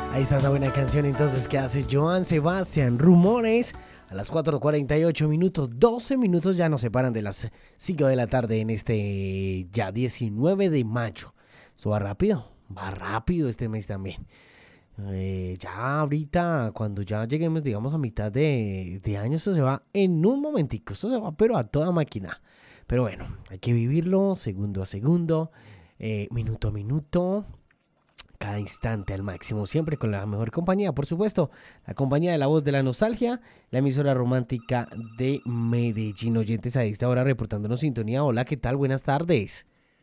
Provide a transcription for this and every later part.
Ahí está esa buena canción entonces que hace Joan Sebastián, Rumores. A las 4:48 minutos, 12 minutos ya nos separan de las 5 de la tarde en este ya 19 de mayo. Esto va rápido este mes también. Ya ahorita, cuando ya lleguemos, digamos, a mitad de año, esto se va en un momentico, esto se va pero a toda máquina. Pero bueno, hay que vivirlo segundo a segundo, minuto a minuto. Cada instante al máximo, siempre con la mejor compañía, por supuesto, la compañía de La Voz de la Nostalgia, la emisora romántica de Medellín. Oyentes a esta hora reportándonos sintonía. Hola, ¿qué tal? Buenas tardes.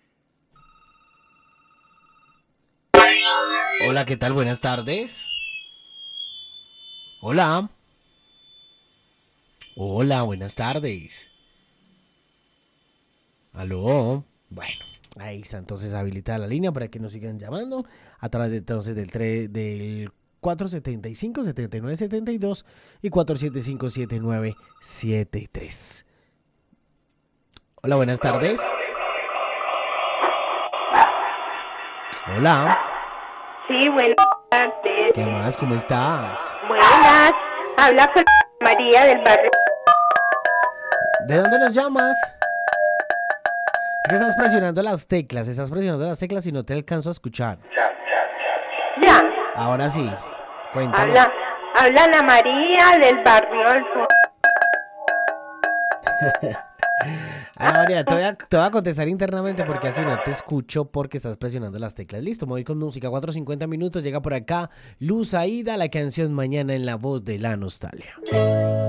Hola, ¿qué tal? Buenas tardes. Hola. Hola, buenas tardes. Aló. Bueno. Ahí está entonces habilitada la línea para que nos sigan llamando a través de, entonces del 475-7972 y 475-7973. Hola, buenas tardes. Hola. Sí, buenas tardes. ¿Qué más? ¿Cómo estás? Buenas. Habla con María del barrio. ¿De dónde nos llamas? Es que estás presionando las teclas y no te alcanzo a escuchar. Ya. Ahora sí, cuéntame. Habla Ana María del barrio Alfonso. Ana María, te voy a contestar internamente porque así no te escucho porque estás presionando las teclas. Listo, me voy con música. 4:50 minutos, llega por acá Luz Aida, la canción Mañana en La Voz de la Nostalgia.